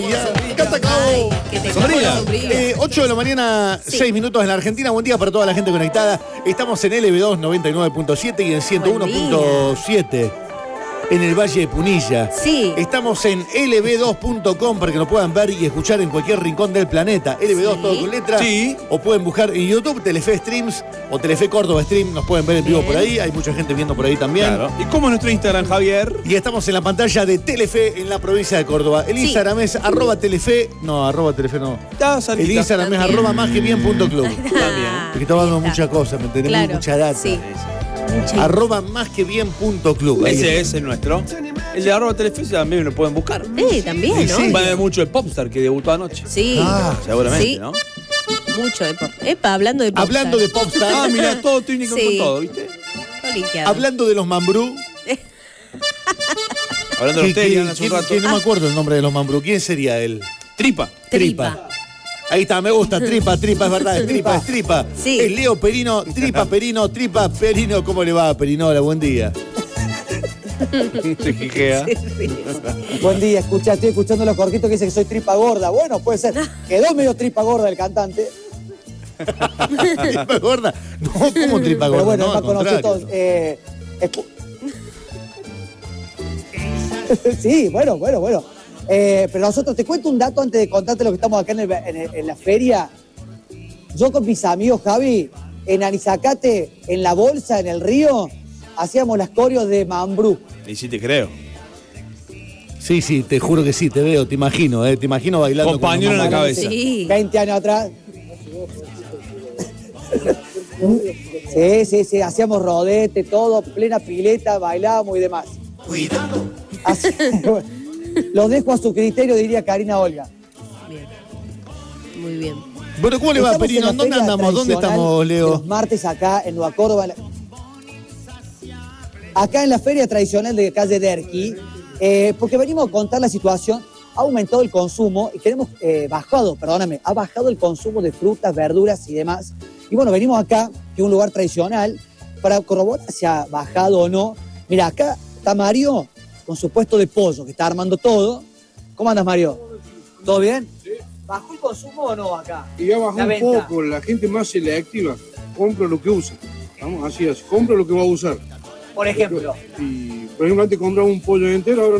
Ay, que te Sombría. 8 de la mañana, Sí. 6 minutos en la Argentina. Buen día para toda la gente conectada. Estamos en LB2 99.7 y en 101.7 en el Valle de Punilla. Sí. Estamos en lb2.com para que nos puedan ver y escuchar en cualquier rincón del planeta. LB2 Sí. todo con letra. Sí. O pueden buscar en YouTube Telefe Streams o Telefe Córdoba Stream. Nos pueden ver en vivo Bien. por ahí. Hay mucha gente viendo por ahí también. Claro. ¿Y cómo es nuestro Instagram, Javier? Y estamos en la pantalla de Telefe en la provincia de Córdoba. El Sí. Instagram es @Telefe. No, @Telefe no. Está cerquita. El Instagram es También. @másquebien.club. Porque estamos dando mucha cosa, ¿me entendés? Claro, Mucha data. sí. @másquebien.club. Ahí Ese es el nuestro. El de @Telefe también lo pueden buscar. También, ¿no? Sí. Va a haber mucho de Popstar que debutó anoche. Sí. Ah, seguramente, Sí. ¿no? Mucho de pop. Epa, hablando de pop. Hablando de Popstar, Ah, mira, todo técnico Sí. con todo, ¿viste? hablando de los Mambrú, Hablando de los que hace un rato. que no me acuerdo el nombre de los Mambrú. ¿Quién sería él? Tripa. Tripa. Ahí está, me gusta, tripa, es verdad, es tripa. Sí. Es Leo Perino, tripa, Perino. ¿Cómo le va, Perinola? Buen día. Se jijea. Buen día, estoy escuchando a los Jorquitos que dicen que soy tripa gorda. Bueno, puede ser. Quedó medio tripa gorda el cantante. ¿Tripa gorda? No, ¿cómo tripa gorda? Pero bueno, No, él al me conoció contrario. todos. Sí, bueno. Pero nosotros, te cuento un dato antes de contarte lo que estamos acá en la feria. Yo con mis amigos, Javi, en Anizacate, en la bolsa, en el río, hacíamos las coreos de Mambrú. Y sí te creo. Sí, te juro que sí, te veo, te imagino bailando. Compañero en la cabeza. Sí. 20 años atrás. Sí, hacíamos rodete, todo, plena pileta, bailábamos y demás. Cuidado. Lo dejo a su criterio, diría Karina Olga. Bien. Muy bien. Bueno, ¿cómo le va, Estamos Perino? en la ¿Dónde feria andamos? ¿Dónde tradicional estamos, de Leo? Los martes acá en Nueva Córdoba. Acá en la feria tradicional de calle Derqui, porque venimos a contar la situación. Ha aumentado el consumo y ha bajado el consumo de frutas, verduras y demás. Y bueno, venimos acá, que es un lugar tradicional, para corroborar si ha bajado o no. Mira, acá está Mario con su puesto de pollo, que está armando todo. ¿Cómo andas, Mario? ¿Todo bien? Sí. ¿Bajó el consumo o no acá? Y ya bajó La un venta. poco, la gente más selectiva, compra lo que usa. Vamos, así, compra lo que va a usar. Por ejemplo. Y, por ejemplo, antes compraba un pollo entero, ahora